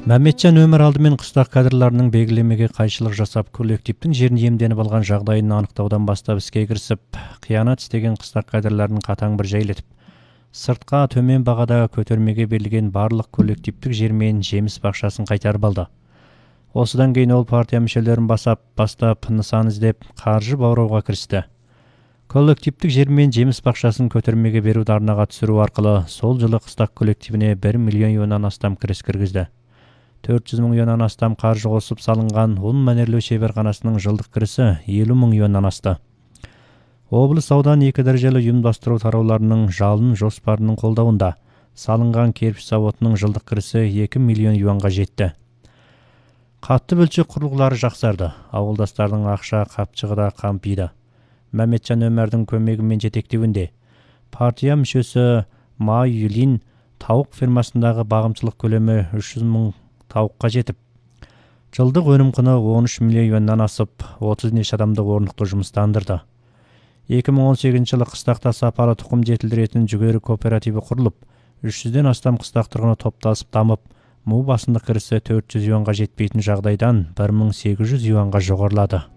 Мәметжан өмір алдымен қыстақ кадрларының белгілемеге қайшылық жасап, коллективтің жерін иемденіп алған жағдайын анықтаудан бастап іске кірісіп, қиянат істеген қыстақ кадрларын қатаң бір жайлетіп, сыртқа төмен бағада көтермеге берілген барлық коллективтік жер мен жеміс бақшасын қайтарып алды. Осыдан кейін ол партия мүшелерін бастап нысан іздеп, қаржы бауырауға кірісті. Коллективтік жер мен жеміс бақшасын көтермеге беруді арнаға түсіру арқылы сол жылы қыстақ коллективіне 1 миллион юаннан астам кіріс кіргізді. 400 мың юаннан астам қаржы қосып салынған ұн мәнерлеу шеберханасының жылдық кірісі 50 мың юаннан асты. Облыс аудан 2 дәрежелі ұйымдастыру тарауларының жалын жоспарының қолдауында салынған кирпич заводының жылдық кірісі 2 миллион юанға жетті. Қатты бөлшек құрылғылары жақсарды. Ауылдастардың ақша қапчығы да қампиды. Мәметжан өмірдің көмегімен жетектеуінде партия мүшесі Май Юлин тауық фермасындағы бағымшылық көлемі 300 мың тауыққа жетіп, жылдық өнім құны 13 миллион юаннан асып, 30 неше адамды орнықты жұмыстандырды. 2018 жылы қыстақта сапалы тұқым жетілдіретін жүгері кооперативі құрылып, 300-ден астам қыстақ тұрғыны топтасып дамып, му басындық кірісі 400 юанға жетпейтін жағдайдан 1800 юанға жоғарылады.